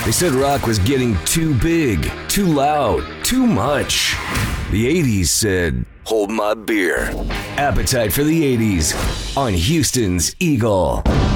They said rock was getting too big, too loud, too much. The 80s said, hold my beer. Appetite for the 80s on Houston's Eagle.